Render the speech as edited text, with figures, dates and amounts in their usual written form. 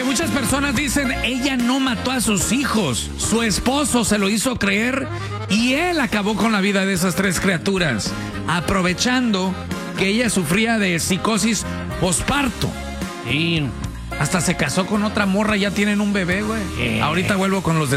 Porque muchas personas dicen, ella no mató a sus hijos, su esposo se lo hizo creer y él acabó con la vida de esas 3 criaturas, aprovechando que ella sufría de psicosis posparto. Sí. Hasta se casó con otra morra, ya tienen un bebé, güey. Ahorita vuelvo con los